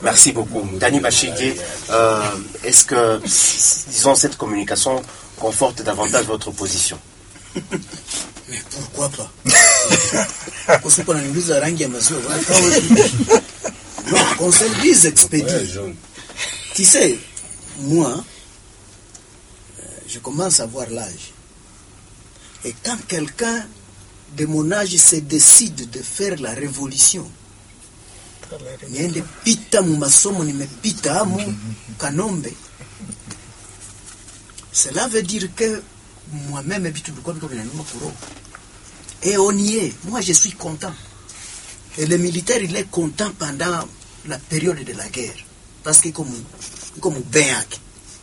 Merci beaucoup. Dani Bachige, est-ce que, disons, cette communication conforte davantage votre position? Mais pourquoi pas? On se le dise expédie. Tu sais, moi, je commence à avoir l'âge. Et quand quelqu'un de mon âge se décide de faire la révolution, niende pita mu masomo nimepita amu kanombe, cela veut dire que moi-même et on y est. Moi je suis content. Et le militaire il est content pendant la période de la guerre. Parce que comme Béac.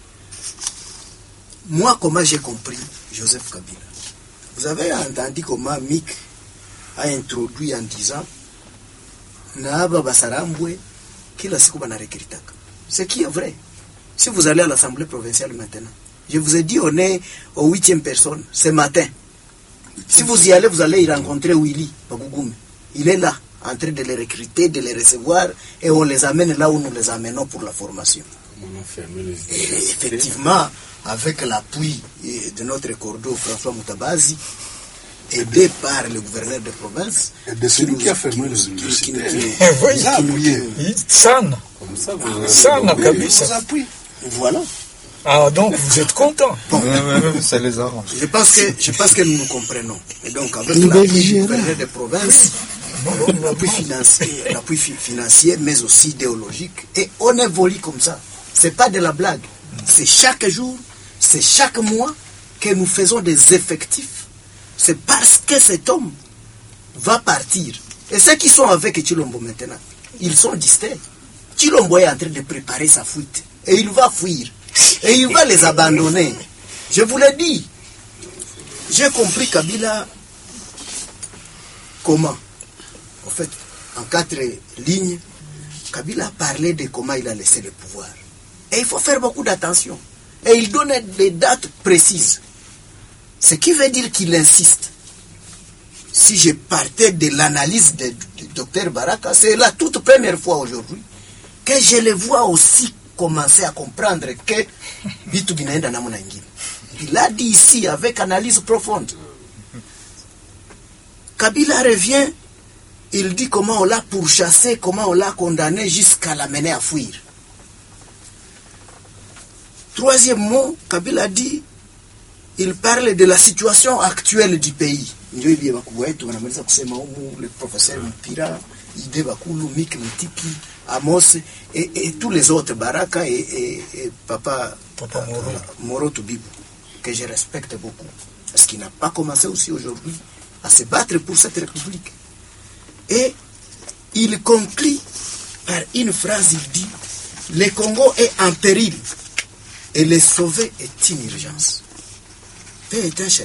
Moi comment j'ai compris Joseph Kabila. Vous avez entendu comment Mick a introduit en disant Naaba Basarambwe kila siku banarekritaka. Ce qui est vrai. Si vous allez à l'Assemblée provinciale maintenant, je vous ai dit on est au 8e personne ce matin. Si vous y allez, vous allez y rencontrer Willy Bagougoum. Il est là, en train de les recruter, de les recevoir, et on les amène là où nous les amenons pour la formation. Et effectivement, avec l'appui de notre cordeau François Moutabazi, aidé par le gouverneur de province, et de celui qui a fermé les universités. Sana Kabisa. Voilà. Ah, donc vous êtes content. Bon. Ça les arrange. Je pense que nous nous comprenons. Et donc, avec l'appui du gouverneur de province, l'appui financier, mais aussi idéologique, et on évolue comme ça. C'est pas de la blague. C'est chaque jour, c'est chaque mois que nous faisons des effectifs. C'est parce que cet homme va partir. Et ceux qui sont avec Chilombo maintenant, ils sont distraits. Chilombo est en train de préparer sa fuite. Et il va fuir. Et il va les abandonner. Je vous l'ai dit. J'ai compris Kabila comment. En fait, en 4 lignes, Kabila parlait de comment il a laissé le pouvoir. Et il faut faire beaucoup d'attention. Et il donne des dates précises. Ce qui veut dire qu'il insiste. Si je partais de l'analyse du docteur Baraka, c'est la toute première fois aujourd'hui que je le vois aussi commencer à comprendre que Bitu binaenda namna ingine. Il a dit ici avec analyse profonde. Kabila revient, il dit comment on l'a pourchassé, comment on l'a condamné jusqu'à l'amener à fuir. Troisième mot, Kabila dit, il parle de la situation actuelle du pays. Le professeur Mpira, Ide Bakulu, Mik Mutiki, Amos et tous les autres, Baraka et Papa Moro Toubibou, que je respecte beaucoup. Parce qu'il n'a pas commencé aussi aujourd'hui à se battre pour cette république. Et il conclut par une phrase, il dit, le Congo est en péril et le sauver est une urgence. Pay attention.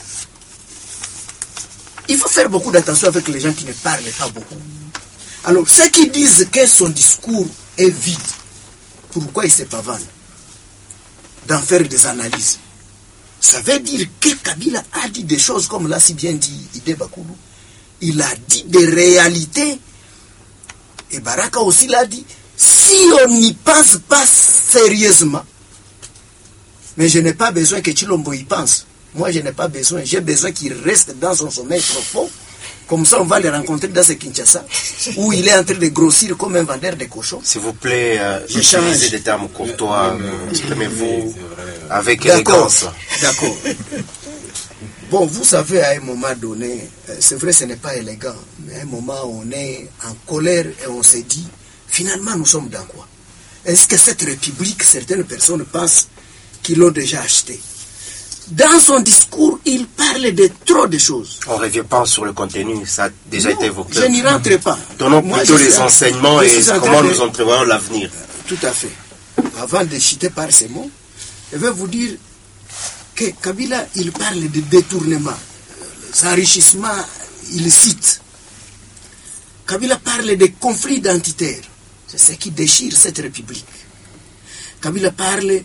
Il faut faire beaucoup d'attention avec les gens qui ne parlent pas beaucoup. Alors, ceux qui disent que son discours est vide, pourquoi il se pavane d'en faire des analyses? Ça veut dire que Kabila a dit des choses comme l'a si bien dit Ide Bakulu. Il a dit des réalités. Et Baraka aussi l'a dit. Si on n'y pense pas sérieusement, mais je n'ai pas besoin que Chilombo y pense. Moi, je n'ai pas besoin. J'ai besoin qu'il reste dans son sommeil profond. Comme ça, on va le rencontrer dans ce Kinshasa, où il est en train de grossir comme un vendeur de cochons. S'il vous plaît, utilisez des termes courtois, exprimez-vous avec élégance. D'accord. Bon, vous savez, à un moment donné, c'est vrai, ce n'est pas élégant, mais à un moment, on est en colère et on se dit, finalement, nous sommes dans quoi? Est-ce que cette république, certaines personnes pensent qu'ils l'ont déjà achetée? Dans son discours, il parle de trop de choses. On ne revient pas sur le contenu, ça a déjà été évoqué. Je n'y rentre pas. Donnons plutôt les enseignements et comment nous entrevoyons l'avenir. Tout à fait. Avant de citer par ces mots, je vais vous dire que Kabila, il parle de détournement, s'enrichissement, il cite. Kabila parle de conflits identitaires. C'est ce qui déchire cette république. Kabila parle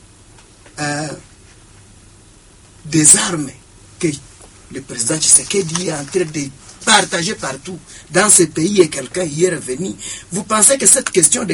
des armes que le président Tshisekedi est en train de partager partout dans ce pays et quelqu'un hier est venu. Vous pensez que cette question de